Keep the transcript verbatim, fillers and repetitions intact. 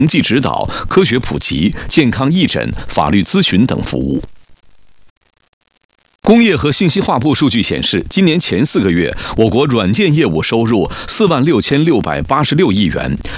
技指导、科学普及、健康义诊、法律咨询等服务。工业和信息化部数据显示，今年前四个月，我国软件业务收入四万六千六百八十六亿元，